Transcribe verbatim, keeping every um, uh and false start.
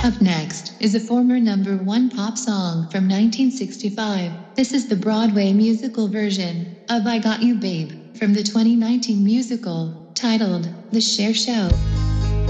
Up next is a former number one pop song from nineteen sixty-five. This is the Broadway musical version of I Got You Babe from the twenty nineteen musical titled The Cher Show.